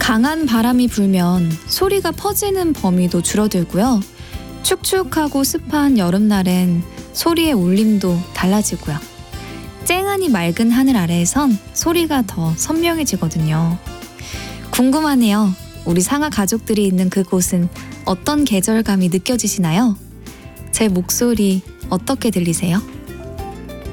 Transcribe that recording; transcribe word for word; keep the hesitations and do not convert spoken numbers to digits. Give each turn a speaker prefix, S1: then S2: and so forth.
S1: 강한 바람이 불면 소리가 퍼지는 범위도 줄어들고요. 축축하고 습한 여름날엔 소리의 울림도 달라지고요. 쨍하니 맑은 하늘 아래에선 소리가 더 선명해지거든요. 궁금하네요. 우리 상아 가족들이 있는 그곳은 어떤 계절감이 느껴지시나요? 제 목소리 어떻게 들리세요?